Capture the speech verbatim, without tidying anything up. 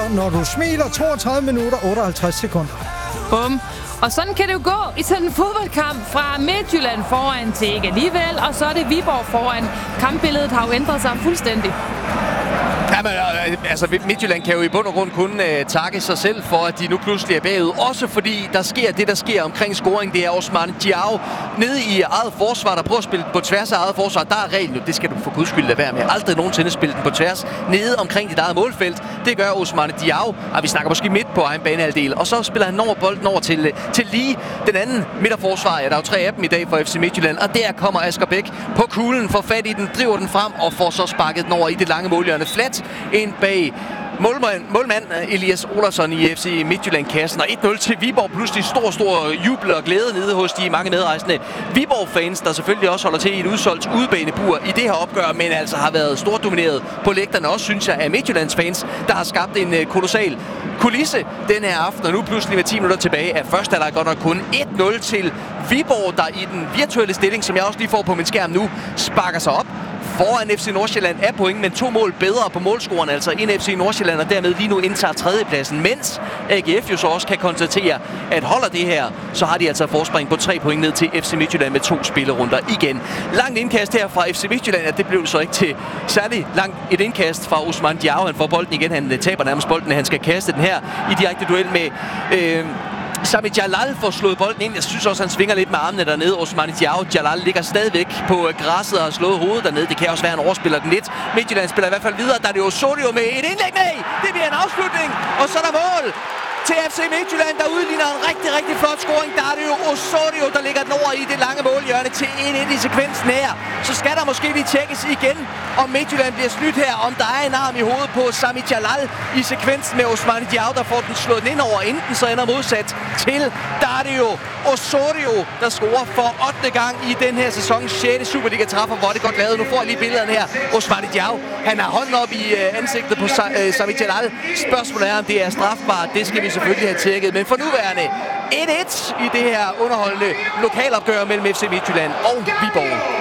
Når du smiler, toogtredive minutter, otteoghalvtreds sekunder. Bum. Og sådan kan det jo gå i sådan en fodboldkamp fra Midtjylland foran til ikke alligevel, og så er det Viborg foran. Kampbilledet har jo ændret sig fuldstændig. Jamen, altså Midtjylland kan jo i bund og grund kun uh, takke sig selv for, at de nu pludselig er bagud. Også fordi der sker det, der sker omkring scoring. Det er Ousmane Diao nede i eget forsvar, der prøver at spille på tværs af eget forsvar. Der er reglen jo, det skal du for guds skyld lade være med. Aldrig nogensinde spille den på tværs nede omkring dit eget målfelt. Det gør Ousmane Diao, og vi snakker måske midt på egen banehalvdel. Og så spiller han over bolden over til, til lige den anden midterforsvar. Ja, der er jo tre af dem i dag for F C Midtjylland. Og der kommer Asger Bæk på kuglen, får fat i den, driver den frem og får så sparket den over i det lange målhjørne flat ind bag målmand, målmand Elias Olason i F C Midtjylland-kassen. Og et nul til Viborg. Pludselig stor, stor jubel og glæde nede hos de mange medrejsende Viborg-fans, der selvfølgelig også holder til i et udsolgt udebanebur i det her opgør, men altså har været stort domineret på lægterne. Også, synes jeg, af Midtjyllands fans, der har skabt en kolossal kulisse den her aften. Og nu pludselig med ti minutter tilbage af første halvleg godt nok kun et nul til Viborg, der i den virtuelle stilling, som jeg også lige får på min skærm nu, sparker sig op foran F C Nordsjælland af point, men to mål bedre på målscoren, altså en F C Nordsjælland, og dermed lige nu indtager tredjepladsen, mens A G F jo så også kan konstatere, at holder det her, så har de altså forspring på tre point ned til F C Midtjylland med to spillerunder igen. Langt indkast her fra F C Midtjylland, at det blev så ikke til særlig langt et indkast fra Ousmane Diao. Han får bolden igen, han taber nærmest bolden, han skal kaste den her i direkte duel med Øh, Sami Jalal får slået bolden ind. Jeg synes også, han svinger lidt med armene dernede. Ousmane Diao. Jalal ligger stadigvæk på græsset og har slået hovedet dernede. Det kan også være, han overspiller den lidt. Midtjylland spiller i hvert fald videre. Der er det Osorio med et indlæg. Nej, det bliver en afslutning. Og så er der mål til F C Midtjylland, der udligner en rigtig, rigtig flot scoring. Der er det jo Osorio, der ligger den over i det lange målhjørne til en et i sekvensen her. Så skal der måske lige tjekkes igen, om Midtjylland bliver snydt her, om der er en arm i hovedet på Sami Jalal i sekvensen med Ousmane Diao, der får den slået ind over, enten så ender modsat til. Der er det jo Osorio, der scorer for ottende gang i den her sæson. sjette Superliga træffer, hvor det godt lavet. Nu får jeg lige billederne her. Ousmane Diao, han har hånden op i ansigtet på Sami Jalal. Spørgsmålet er, om det er strafbart. Det skal vi selvfølgelig have tjekket. Men for nuværende et et i det her underholdende lokalopgør mellem F C Midtjylland og Viborg.